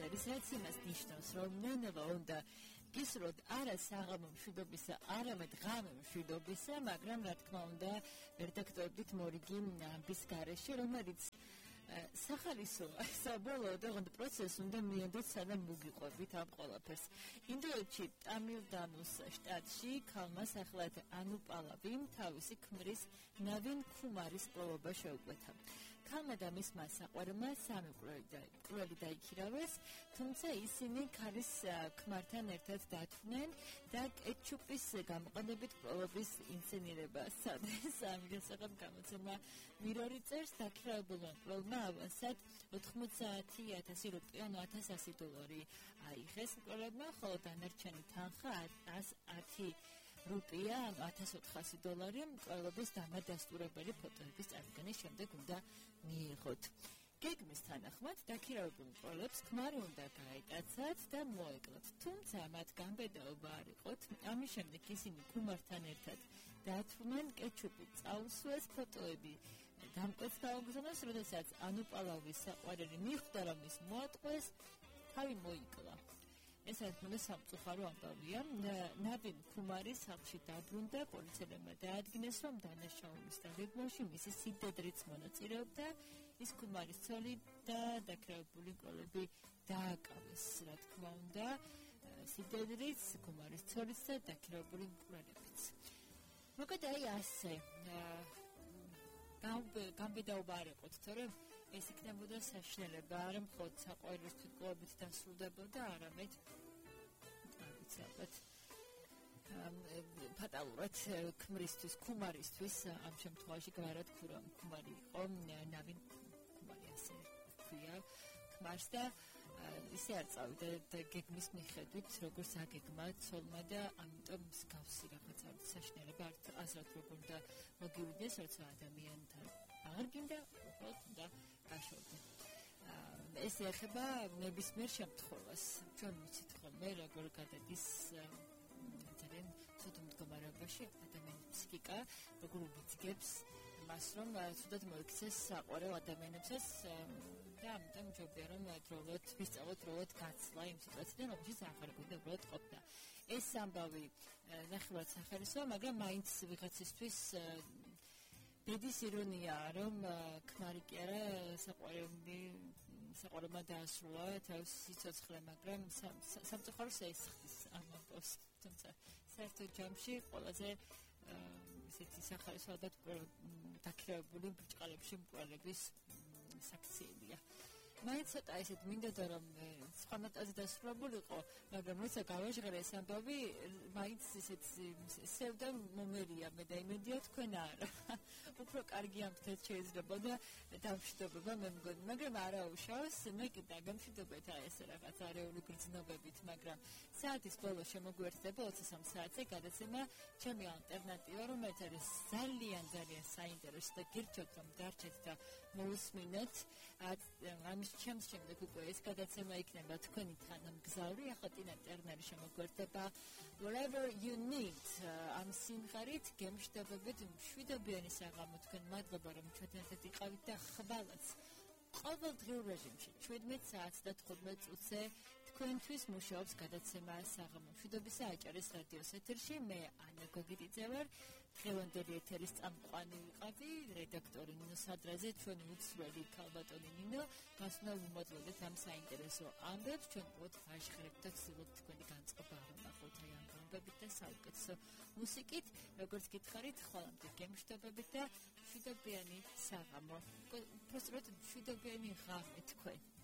არის, რაც იმას ნიშნავს, რომ ნანავა უნდა გისურვოთ არა საღამო მშვიდობისა, არამედ ღამე მშვიდობისა, მაგრამ რა თქმა უნდა, რედაქტორებით მორიგი ამბის გარეშე, რომელიც სახალისოა, საბოლოოდ ოღონდ პროცესს უნდა მიეღოთ, სანამ მოგიყვებით ამ ყველაფერს. ინდოეთში ტამილდანუს შტატში ქალმა სახელად ანუპალავიმ თავისი ქმრის ნავინ ქუმარის პრობლემა შეუკვეთა. ქალმა და მისმა საყვარელმა სამი კვლელი დაიქირავეს, თუმცა ისინი ქალის ქმართან ერთად დათვნენ და კეჩუპის გამოყენებით პრობლემის ინსცენირება სცადეს. ამ შესახებ გამოცემა მირორი წერს, დაქირავებულმა კვლელმა ავანსად 90,000 რუპია $1,100 აიღეს მკვლელებმა, ხოლო დანარჩენი თანხა 110 რუპია $1,400 მკვლელობის დამადასტურებელი ფოტოების წარდგენის შემდეგ უნდა მიიღოთ. გეგმის თანახმად დაქირავებულ მკვლელებს ქმარი უნდა გაეტაცათ და მოეკლათ, თუმცა მათ გამბედაობა არ იყოთ. ამის შემდეგ ისინი ქუმართან ერთად დათვლნენ, კეჩუპი წაუსვეს, ფოტოები დამკვეთს გაუგზავნეს, როდესაც ანუპალავის საყვარელი მიხვდა, რომ ის მოატყვეს, თავი მოიკლა. ეს არის სამწუხარო ამბავია. ნავინ ქუმარი სახლში დაბრუნდა, პოლიციელებმა დაადგინეს, რომ დანაშაულის დაგეგმვაში მისი სიდიდრიც მონაწილეობდა. ის ქუმარის ცოლი და დაქირავებული მკვლელები დააკავეს, რა თქმა უნდა, სიდიდრიც, ქუმარის ცოლიც და დაქირავებული მკვლელებიც. მოკლედ აი ასე გამბედაობა არ იყოთ, თორემ ეს იქნებოდა საშინელება, არა მხოლოდ საყვარლის თვითმკვლელობით დასრულდებოდა, არამედ ფატალურად ქმრისთვის, ქუმარისთვის, ამ შემთხვევაში გვარად ქუმარი იყო, ნავინ ქუმარი ასე ქვია ქმარს და ისე არ წავიდა გეგმის მიხედვით, როგორც აგეგმა ცოლმა და ამიტომ მსგავსი რაღაცა საშინელება ასრად როგორ უნდა მოგივიდეს, როცა ადამიანთან აღარ გინდა, უბრალოდ უნდა გაშორდე. ეს ეხება ნებისმიერ შემთხვევას. ჩვენ ვიცით ხოლმე, როგორ გადადის ძალიან ცუდ მდგომარეობაში ადამიანის ფსიქიკა, როგორ უბიძგებს მას, რომ ცუდად მოიქცეს საყვარელ ადამიანებსაც და ამიტომ ჯობია, რომ დროულად ვისწავლოთ დროულად გაცლა იმ სიტუაციიდან, რომელშიც აღარ გვინდა უბრალოდ ყოფნა. ეს ამბავი ნახევრად სახელისაა, მაგრამ მაინც ვიღაცისთვის ბედის ირონიაა, რომ ქმარი კი არა საყვარელმა დაასრულა თავის სიცოცხლე, მაგრამ სამწუხაროს ესხდის ამ ამბავს. თუმცა საერთო ჯამში ყველაზე ისეთი სახალისო და დაქირავებული ბრჭყალებში მკვლელების საქციელია. მაინც ცოტა ისეთ მინდოდა, რომ სხვა ნოტაზე დასრულებულიყო, მაგრამ როცა გავაჟღერე ეს ამბავი, მაინც ისეთ სევდა მომერია მე და იმედია თქვენ არა. უფრო კარგი ამბით შეიძლებოდა დამშვიდობება მე მგონი, მაგრამ არა უშავს, მე კი დაგამშვიდობეთ ესე რაღაც არეული გრძნობებით, მაგრამ საათის ბოლოს შემოგვერთდება 23 საათზე გადაცემა ჩემი ალტერნატივა, რომელიც არის ძალიან საინტერესო და გირჩევთ რომ დარჩეთ და მოусმინეთ. ამის ჩემს შემდეგ უკვე ეს გადაცემა იქნება თქვენი თანამგზავრი, ახლა ტინა ტერნერი შემოგვერთდება whatever you need. ამ სიმღერით გემშვიდობებით მშვიდობიანი საღამო თქვენ, მადლობა რომ ჩვენთან ერთად იყავით და ხვალაც ყოველდღიურ რეჟიმში 17 საათს და 15 წუთზე თქვენთვის მუშაობს გადაცემა საღამო მშვიდობისა აჭარის რადიოს ეთერში. მე ანა გოგირიძე ვარ. დღევანდელი ეთერის წამყვანი ვიყავი, რედაქტორი ნინო სადრაძე, ჩვენი უცვლელი ქალბატონი ნინო. გასვლა ვუმოწმოთ ამ საინტერესო ამბებს, ჩვენ უბრალოდ ვაჟღერებთ და ვცდილობთ თქვენი განწყობა აღუნახოთ აი ამ ამბებით და საუკეთესო მუსიკით, როგორც გითხარით, ხოლმე გემშვიდობებით და მშვიდობიანი საღამო. უბრალოდ მშვიდობიანი ღამე თქვენ.